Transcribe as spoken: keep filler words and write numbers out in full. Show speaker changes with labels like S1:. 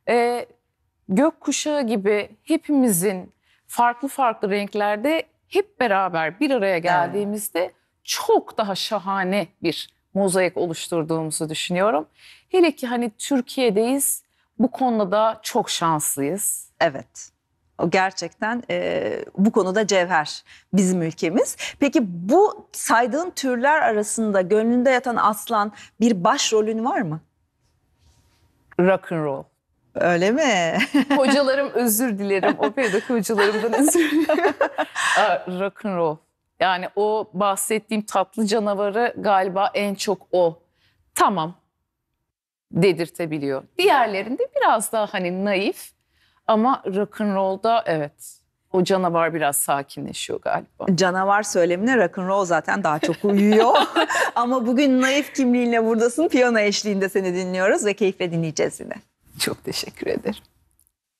S1: e, gökkuşağı gibi hepimizin farklı farklı renklerde hep beraber bir araya geldiğimizde evet. çok daha şahane bir mozaik oluşturduğumuzu düşünüyorum. Hele ki hani Türkiye'deyiz, bu konuda çok şanslıyız.
S2: Evet. O gerçekten e, bu konuda cevher bizim ülkemiz. Peki bu saydığın türler arasında gönlünde yatan aslan bir başrolün var mı?
S1: Rock and roll.
S2: Öyle mi?
S1: Hocalarım özür dilerim. Operadaki hocalarımdan özür dilerim. Rock and roll. Yani o bahsettiğim tatlı canavarı galiba en çok o. Tamam dedirtebiliyor. Diğerlerinde biraz daha hani naif. Ama rock and roll'da evet o canavar biraz sakinleşiyor galiba.
S2: Canavar söylemine rock and roll zaten daha çok uyuyor. Ama bugün naif kimliğinle buradasın. Piyano eşliğinde seni dinliyoruz ve keyifle dinleyeceğiz yine.
S1: Çok teşekkür ederim.